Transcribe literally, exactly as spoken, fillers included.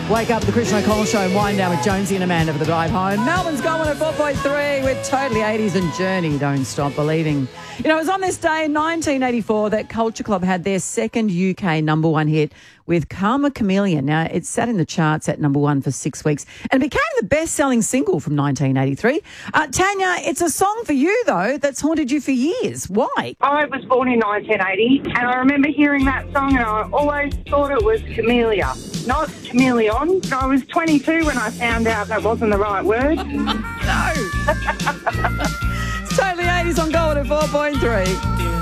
Wake up, the Christian O'Connell Show, and wind down with Jonesy and Amanda for the drive home. Melbourne's going at four point three with Totally eighties and Journey, Don't Stop Believing. You know, it was on this day in nineteen eighty-four that Culture Club had their second U K number one hit with Karma Chameleon. Now, it sat in the charts at number one for six weeks and became the best-selling single from nineteen eighty-three. Uh, Tanya, it's a song for you, though, that's haunted you for years. Why? I was born in nineteen eighty, and I remember hearing that song, and I always thought it was Camellia, not Chameleon. I was twenty-two when I found out that wasn't the right word. No. It's Totally eighties on Gold at four point three.